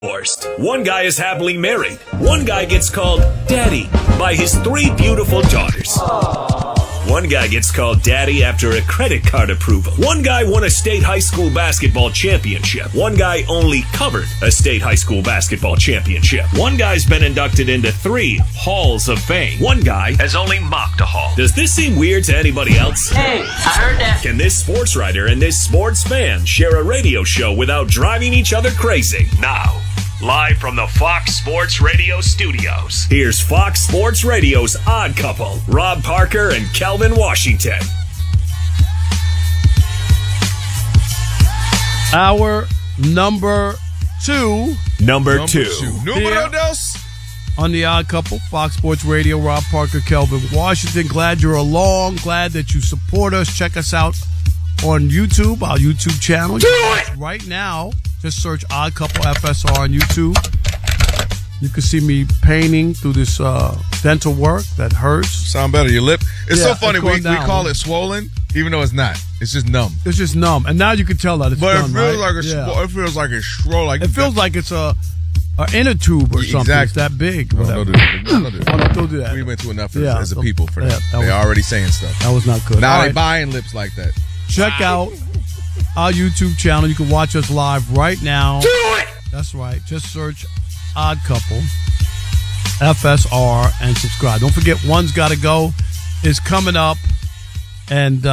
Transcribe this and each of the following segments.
Divorced. One guy is happily married. One guy gets called daddy by his 3 beautiful daughters. One guy gets called daddy after a credit card approval. One guy won a state high school basketball championship. One guy only covered a state high school basketball championship. One guy's been inducted into 3 halls of fame. One guy has only mocked a hall. Does this seem weird to anybody else? Hey, I heard that. Can this sports writer and this sports fan share a radio show without driving each other crazy? Now, live from the Fox Sports Radio studios, here's Fox Sports Radio's Odd Couple, Rob Parker and Kelvin Washington. Our number two. Number two. Numero dos. On the Odd Couple, Fox Sports Radio, Rob Parker, Kelvin Washington. Glad you're along. Glad that you support us. Check us out on YouTube, our YouTube channel. Do it! Right now, just search Odd Couple FSR on YouTube. You can see me painting through this dental work that hurts. Sound better, your lip. It's so funny. We down. call it swollen, even though it's not. It's just numb. It's just numb. And now you can tell that it's But done, it feels right? like it feels like it's swollen. It feels like it's a inner tube or something. Exactly. It's that big. No, don't do that. Don't do that. We went to enough Yeah. as a people for that. Yeah, They're already saying stuff. That was not good. Now All they right. buying lips like that. Check out our YouTube channel. You can watch us live right now. Do it! That's right. Just search Odd Couple FSR and subscribe. Don't forget, One's Gotta Go is coming up. And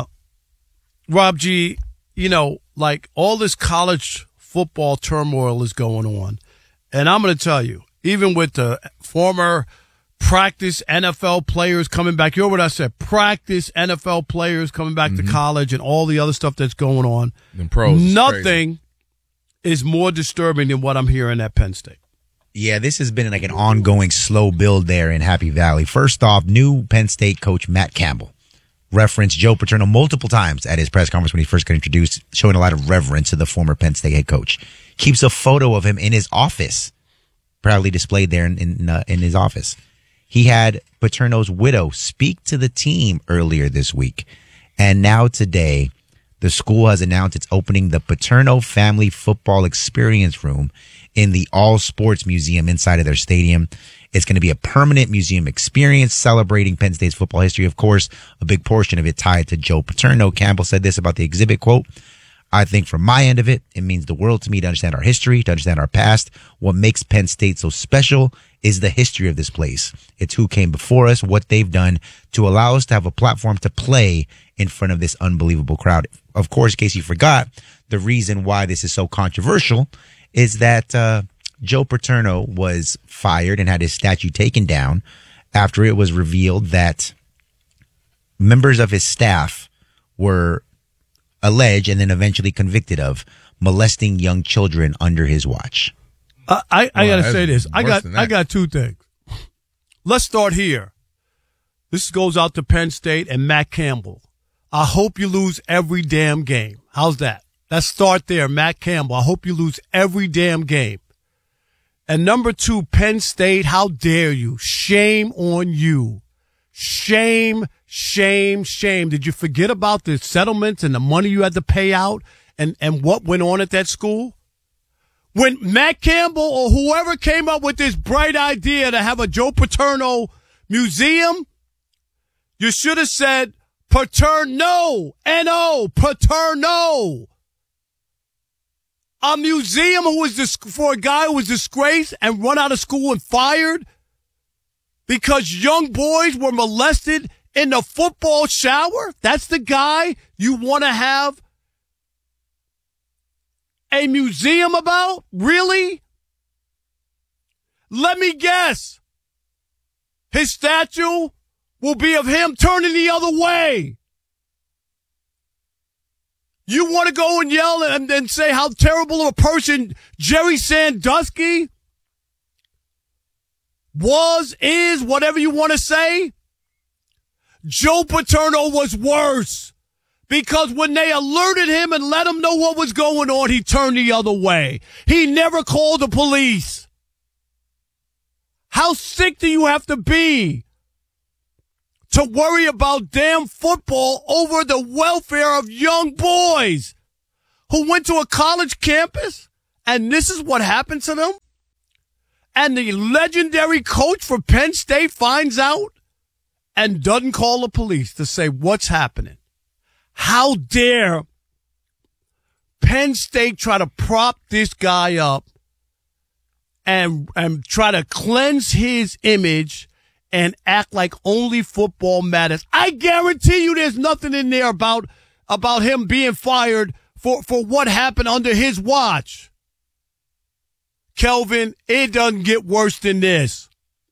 Rob G, you know, like all this college football turmoil is going on. And I'm going to tell you, even with the former practice NFL players coming back, you know what I said? Practice NFL players coming back to college and all the other stuff that's going on. Them pros. Nothing is more disturbing than what I'm hearing at Penn State. Yeah, this has been like an ongoing slow build there in Happy Valley. First off, new Penn State coach Matt Campbell referenced Joe Paterno multiple times at his press conference when he first got introduced, showing a lot of reverence to the former Penn State head coach. Keeps a photo of him in his office, proudly displayed there in his office. He had Paterno's widow speak to the team earlier this week. And now today, the school has announced it's opening the Paterno Family Football Experience Room in the All Sports Museum inside of their stadium. It's going to be a permanent museum experience celebrating Penn State's football history. Of course, a big portion of it tied to Joe Paterno. Campbell said this about the exhibit, quote, I think from my end of it, it means the world to me to understand our history, to understand our past. What makes Penn State so special is the history of this place. It's who came before us, what they've done to allow us to have a platform to play in front of this unbelievable crowd. Of course, in case you forgot, the reason why this is so controversial is that Joe Paterno was fired and had his statue taken down after it was revealed that members of his staff were alleged and then eventually convicted of molesting young children under his watch. I got to say this. I worse than that. got 2 things. Let's start here. This goes out to Penn State and Matt Campbell. I hope you lose every damn game. How's that? Let's start there, Matt Campbell. I hope you lose every damn game. And number 2, Penn State, how dare you? Shame on you. Shame, shame, shame. Did you forget about the settlements and the money you had to pay out and what went on at that school? When Matt Campbell or whoever came up with this bright idea to have a Joe Paterno museum, you should have said Paterno, N-O, Paterno. A museum for a guy who was disgraced and run out of school and fired because young boys were molested in the football shower? That's the guy you want to have a museum about? Really? Let me guess. His statue will be of him turning the other way. You want to go and yell and say how terrible of a person Jerry Sandusky was, is, whatever you want to say? Joe Paterno was worse because when they alerted him and let him know what was going on, he turned the other way. He never called the police. How sick do you have to be to worry about damn football over the welfare of young boys who went to a college campus And this is what happened to them? And the legendary coach for Penn State finds out and doesn't call the police to say what's happening. How dare Penn State try to prop this guy up and try to cleanse his image and act like only football matters. I guarantee you there's nothing in there about him being fired for what happened under his watch. Kelvin, it doesn't get worse than this.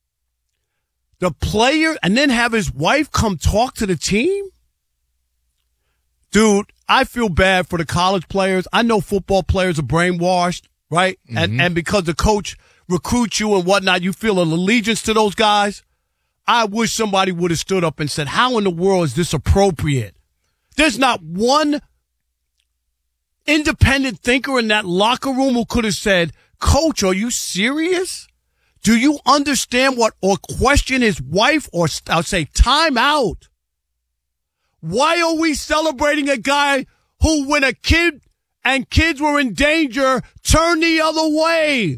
The player, and then have his wife come talk to the team? Dude, I feel bad for the college players. I know football players are brainwashed, right? Mm-hmm. And because the coach recruits you and whatnot, you feel an allegiance to those guys. I wish somebody would have stood up and said, how in the world is this appropriate? There's not one independent thinker in that locker room who could have said, Coach, are you serious? Do you understand or question his wife, or I'll say time out? Why are we celebrating a guy who, when a kid and kids were in danger, turned the other way?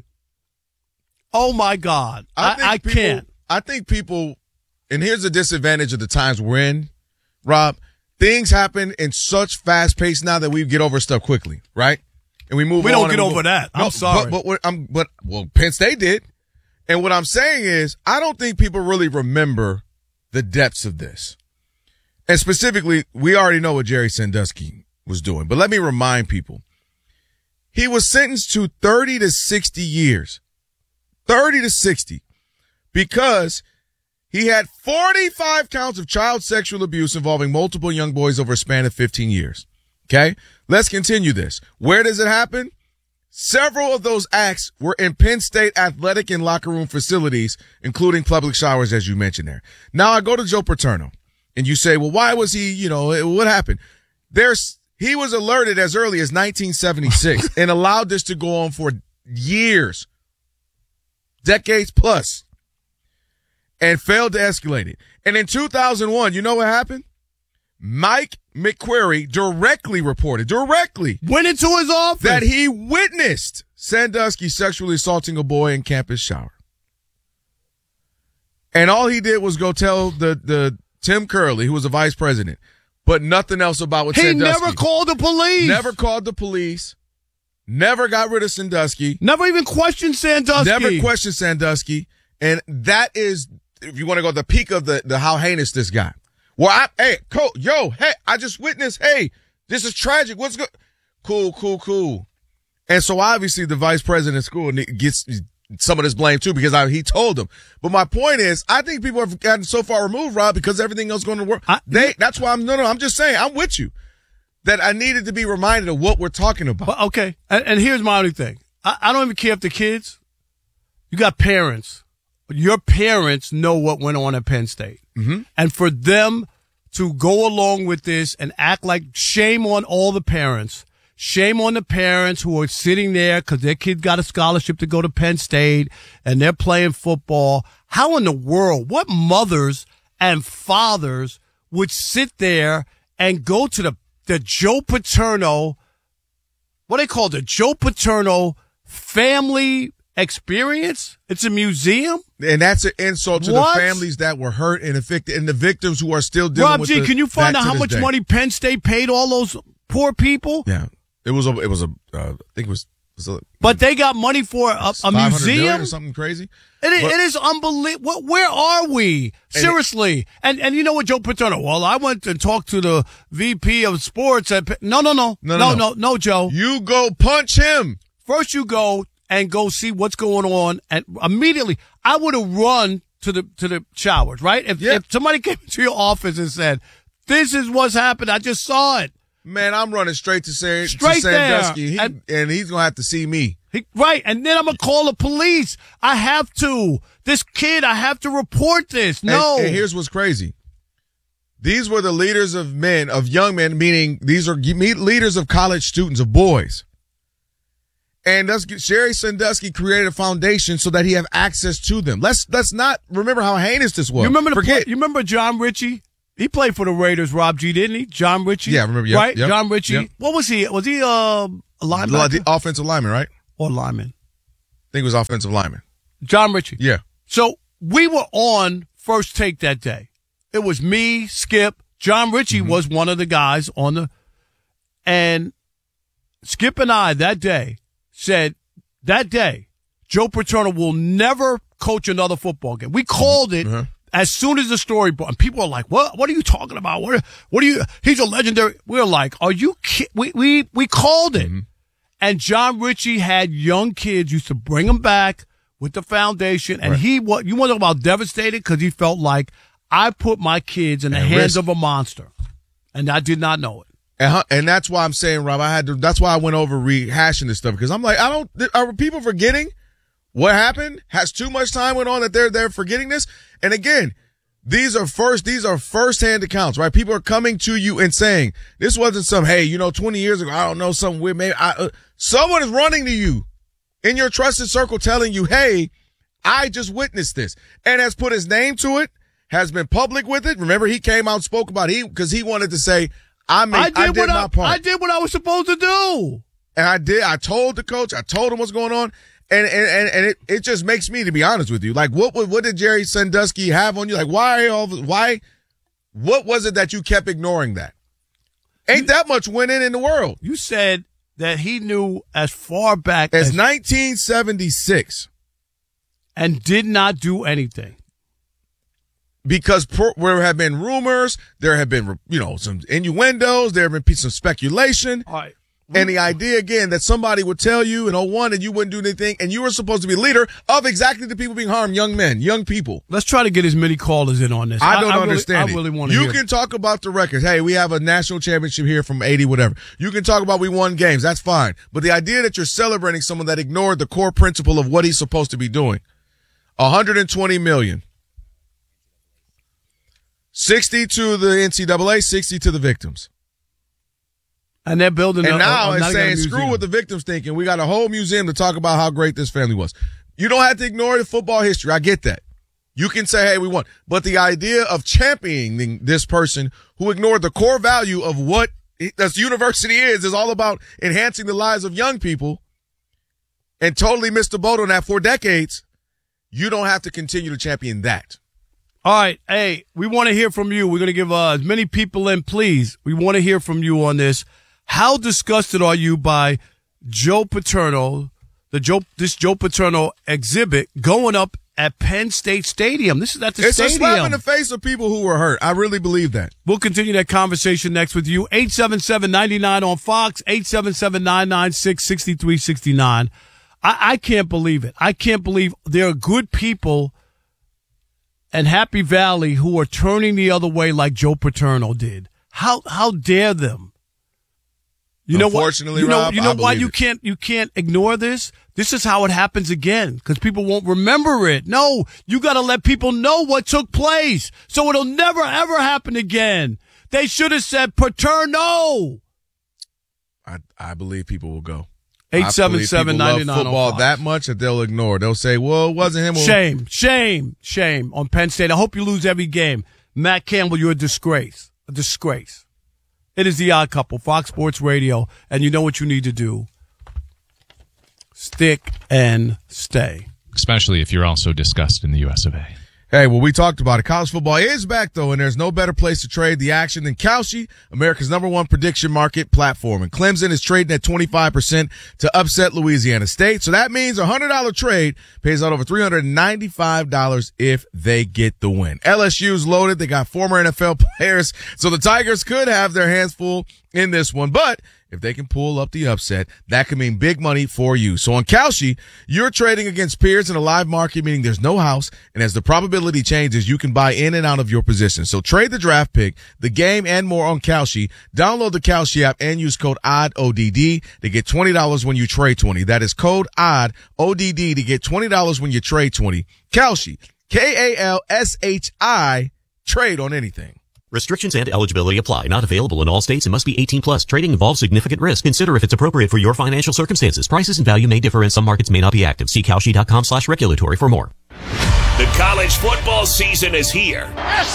Oh my God. I can't. I think people, and here's the disadvantage of the times we're in, Rob, things happen in such fast pace now that we get over stuff quickly, right? And we move on. We don't get over that. I'm sorry. But Penn State did. And what I'm saying is, I don't think people really remember the depths of this. And specifically, we already know what Jerry Sandusky was doing. But let me remind people. He was sentenced to 30 to 60 years. 30 to 60. Because he had 45 counts of child sexual abuse involving multiple young boys over a span of 15 years. Okay? Let's continue this. Where does it happen? Several of those acts were in Penn State athletic and locker room facilities, including public showers, as you mentioned there. Now I go to Joe Paterno, and you say, well, why was he, what happened? He was alerted as early as 1976 and allowed this to go on for years, decades plus, and failed to escalate it. And in 2001, you know what happened? Mike McQuarrie directly went into his office that he witnessed Sandusky sexually assaulting a boy in campus shower. And all he did was go tell the Tim Curley, who was the vice president, but nothing else about what Sandusky. He never called the police. Never called the police. Never got rid of Sandusky. Never even questioned Sandusky. Never questioned Sandusky. And that is, if you want to go to the peak of the how heinous this got. Well, I just witnessed, this is tragic. What's good? Cool. And so obviously the vice president of school gets some of this blame too because he told them. But my point is, I think people have gotten so far removed, Rob, because everything else going to work. That's why I'm just saying, I'm with you. That I needed to be reminded of what we're talking about. Well, okay. And here's my only thing. I don't even care if the kids, you got parents. Your parents know what went on at Penn State. Mm-hmm. And for them to go along with this and act like shame on all the parents, shame on the parents who are sitting there because their kid got a scholarship to go to Penn State and they're playing football. How in the world, what mothers and fathers would sit there and go to the Joe Paterno, what they call the Joe Paterno Family Experience? It's a museum? And that's an insult to the families that were hurt and affected and the victims who are still dealing with it. Rob G, can you find out how much money Penn State paid all those poor people? Yeah. I think it was but they got money for a museum or something crazy. It is unbelievable. Where are we? Seriously. And you know what, Joe Paterno? Well, I went and talked to the VP of sports at No, Joe. You go punch him. First you go and go see what's going on, and immediately I would have run to the showers, right? If somebody came to your office and said, "This is what's happened. I just saw it." Man, I'm running straight to Sandusky, and he's going to have to see me. Right, and then I'm going to call the police. I have to. This kid, I have to report this. No. And here's what's crazy. These were the leaders of young men, meaning these are leaders of college students, of boys. And Jerry Sandusky created a foundation so that he have access to them. Let's not remember how heinous this was. You remember John Ritchie? He played for the Raiders, Rob G, didn't he? John Ritchie? Yeah, I remember. Right? Yep, John Ritchie. Yep. What was he? Was he a linebacker? The offensive lineman, right? or lineman? I think it was offensive lineman. John Ritchie. Yeah. So we were on First Take that day. It was me, Skip. John Ritchie was one of the guys on the, and Skip and I that day said, that day, Joe Paterno will never coach another football game. We called it as soon as the story broke. And people are like, what are you talking about? What are you, he's a legendary. We're like, are you kidding? We called it. And John Ritchie had young kids, used to bring them back with the foundation. And you want to know about devastated? Because he felt like, I put my kids in the hands of a monster. And I did not know it. And that's why I'm saying, Rob, that's why I went over rehashing this stuff, because I'm like, are people forgetting what happened? Has too much time went on that they're forgetting this? And again, these are first-hand accounts, right? People are coming to you and saying, this wasn't some, hey, 20 years ago, I don't know, something weird. Maybe someone is running to you in your trusted circle telling you, hey, I just witnessed this, and has put his name to it, has been public with it. Remember, he came out and spoke about it because he wanted to say, I did my part. I did what I was supposed to do. And I did. I told the coach. I told him what's going on. And it just makes me, to be honest with you, like, what did Jerry Sandusky have on you? Like, what was it that you kept ignoring that? Ain't that much winning in the world. You said that he knew as far back as 1976. And did not do anything. Because there have been rumors, there have been, some innuendos, there have been some speculation. All right. And the idea, again, that somebody would tell you in 2001 and you wouldn't do anything, and you were supposed to be leader of exactly the people being harmed, young men, young people. Let's try to get as many callers in on this. I don't understand I really want to hear. You can talk about the records. Hey, we have a national championship here from 80, whatever. You can talk about we won games. That's fine. But the idea that you're celebrating someone that ignored the core principle of what he's supposed to be doing. $120 million. 60 to the NCAA, 60 to the victims. And they're building. And now it's saying, screw what the victims thinking. We got a whole museum to talk about how great this family was. You don't have to ignore the football history. I get that. You can say, hey, we won. But the idea of championing this person who ignored the core value of what this university is all about enhancing the lives of young people and totally missed the boat on that for decades. You don't have to continue to champion that. All right. Hey, we want to hear from you. We're going to give as many people in, please. We want to hear from you on this. How disgusted are you by Joe Paterno, this Joe Paterno exhibit going up at Penn State Stadium? This is at the stadium. It's a slap in the face of people who were hurt. I really believe that. We'll continue that conversation next with you. 877-99 on Fox, 877-996-6369. I can't believe it. I can't believe there are good people and Happy Valley who are turning the other way like Joe Paterno did. How dare them? You know what? Rob, you know why you can't ignore this? This is how it happens again, because people won't remember it. No, you got to let people know what took place so it'll never ever happen again. They should have said Paterno. I believe people will go. 877-99 football that much that they'll ignore. They'll say, well, it wasn't him. Shame on Penn State. I hope you lose every game. Matt Campbell, you're a disgrace. A disgrace. It is The Odd Couple, Fox Sports Radio, and you know what you need to do. Stick and stay. Especially if you're also discussed in the US of A. Hey, well, we talked about it. College football is back, though, and there's no better place to trade the action than Kalshi, America's #1 prediction market platform. And Clemson is trading at 25% to upset Louisiana State. So that means a $100 trade pays out over $395 if they get the win. LSU's loaded. They got former NFL players, so the Tigers could have their hands full in this one. But if they can pull up the upset, that could mean big money for you. So on Kalshi, you're trading against peers in a live market, meaning there's no house, and as the probability changes, you can buy in and out of your position. So trade the draft pick, the game, and more on Kalshi. Download the Kalshi app and use code ODD to get $20 when you trade 20. That is code ODD to get $20 when you trade 20. Kalshi, Kalshi, trade on anything. Restrictions and eligibility apply. Not available in all states and must be 18 plus. Trading involves significant risk. Consider if it's appropriate for your financial circumstances. Prices and value may differ and some markets may not be active. See Kalshi.com/regulatory for more. The college football season is here. Yes, sir!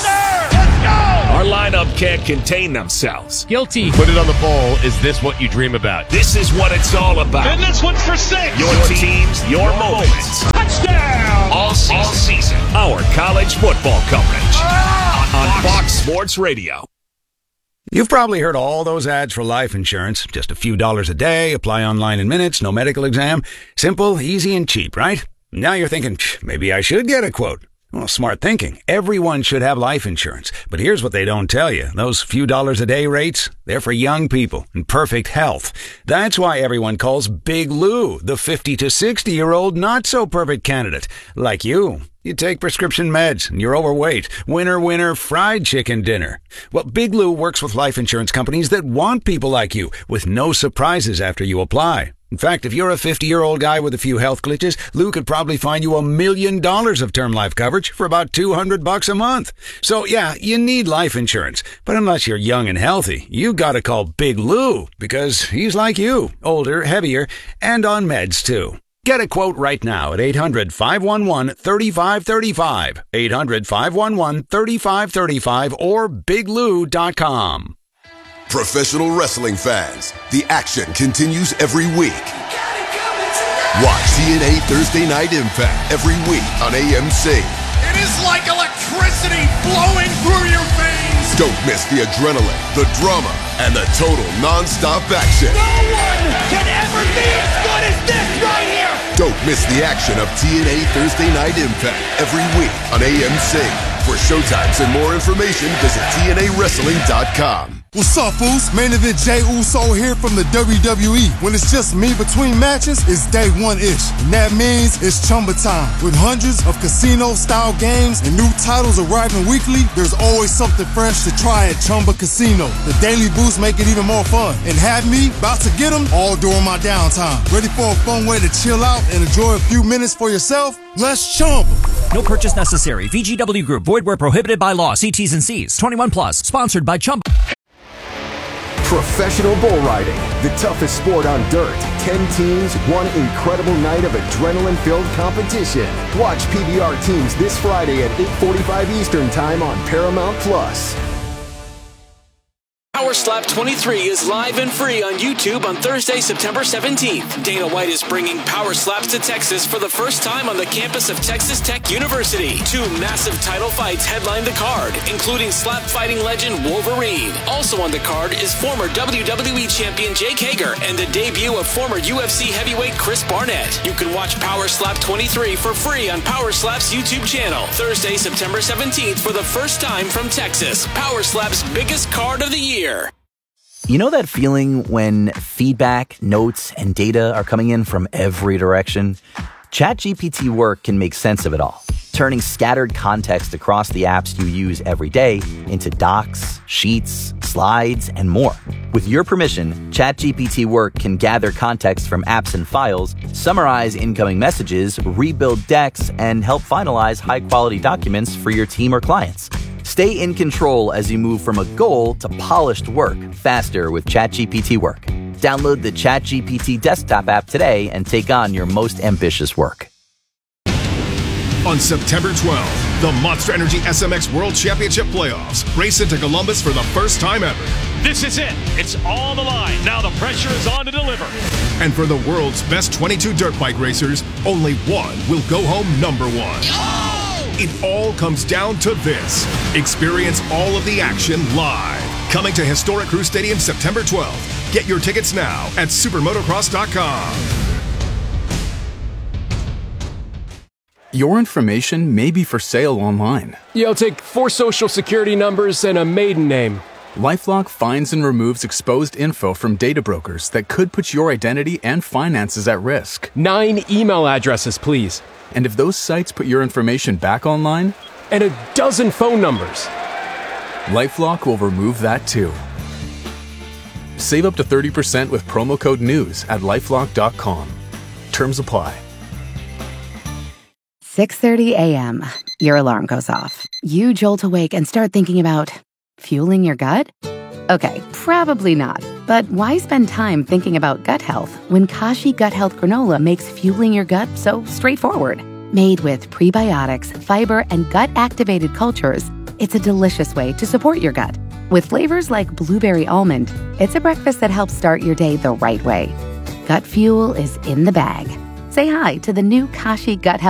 Our lineup can't contain themselves. Guilty. Put it on the bowl. Is this what you dream about? This is what it's all about. And this one's for 6. Your teams, your moments. Touchdown! All season. Our college football coverage on Fox Sports Radio. You've probably heard all those ads for life insurance. Just a few dollars a day, apply online in minutes, no medical exam. Simple, easy, and cheap, right? Now you're thinking, maybe I should get a quote. Well, smart thinking. Everyone should have life insurance. But here's what they don't tell you. Those few dollars a day rates, they're for young people in perfect health. That's why everyone calls Big Lou the 50 to 60-year-old not-so-perfect candidate. Like you. You take prescription meds and you're overweight. Winner, fried chicken dinner. Well, Big Lou works with life insurance companies that want people like you with no surprises after you apply. In fact, if you're a 50-year-old guy with a few health glitches, Lou could probably find you $1 million of term life coverage for about $200 a month. So yeah, you need life insurance. But unless you're young and healthy, you gotta call Big Lou because he's like you, older, heavier, and on meds too. Get a quote right now at 800-511-3535, 800-511-3535, or biglou.com. Professional wrestling fans, the action continues every week. Watch TNA Thursday Night Impact every week on AMC. It is like electricity flowing through your veins. Don't miss the adrenaline, the drama, and the total non-stop action. No one can ever be as good as this right here. Don't miss the action of TNA Thursday Night Impact every week on AMC. For showtimes and more information, visit TNAWrestling.com. What's up, fools? Main event Jey Uso here from the WWE. When it's just me between matches, it's day one-ish. And that means it's Chumba time. With hundreds of casino-style games and new titles arriving weekly, there's always something fresh to try at Chumba Casino. The daily boosts make it even more fun. And have me about to get them all during my downtime. Ready for a fun way to chill out and enjoy a few minutes for yourself? Let's Chumba. No purchase necessary. VGW Group. Void where prohibited by law. See T's and C's. 21 plus. Sponsored by Chumba. Professional bull riding, the toughest sport on dirt. 10 teams, one incredible night of adrenaline-filled competition. Watch PBR teams this Friday at 8:45 Eastern Time on Paramount Plus. Power Slap 23 is live and free on YouTube on Thursday, September 17th. Dana White is bringing Power Slaps to Texas for the first time on the campus of Texas Tech University. 2 massive title fights headline the card, including slap fighting legend Wolverine. Also on the card is former WWE champion Jake Hager and the debut of former UFC heavyweight Chris Barnett. You can watch Power Slap 23 for free on Power Slap's YouTube channel. Thursday, September 17th for the first time from Texas. Power Slap's biggest card of the year. You know that feeling when feedback, notes, and data are coming in from every direction? ChatGPT Work can make sense of it all, turning scattered context across the apps you use every day into docs, sheets, slides, and more. With your permission, ChatGPT Work can gather context from apps and files, summarize incoming messages, rebuild decks, and help finalize high-quality documents for your team or clients. Stay in control as you move from a goal to polished work faster with ChatGPT Work. Download the ChatGPT desktop app today and take on your most ambitious work. On September 12th, the Monster Energy SMX World Championship Playoffs race into Columbus for the first time ever. This is it. It's all on the line. Now the pressure is on to deliver. And for the world's best 22 dirt bike racers, only one will go home number one. It all comes down to this. Experience all of the action live. Coming to Historic Crew Stadium September 12th. Get your tickets now at supermotocross.com. Your information may be for sale online. Yeah, I'll take 4 social security numbers and a maiden name. LifeLock finds and removes exposed info from data brokers that could put your identity and finances at risk. 9 email addresses, please. And if those sites put your information back online? And a dozen phone numbers. LifeLock will remove that too. Save up to 30% with promo code NEWS at LifeLock.com. Terms apply. 6:30 a.m. Your alarm goes off. You jolt awake and start thinking about fueling your gut? Okay, probably not. But why spend time thinking about gut health when Kashi Gut Health Granola makes fueling your gut so straightforward? Made with prebiotics, fiber, and gut-activated cultures, it's a delicious way to support your gut. With flavors like blueberry almond, it's a breakfast that helps start your day the right way. Gut Fuel is in the bag. Say hi to the new Kashi Gut Health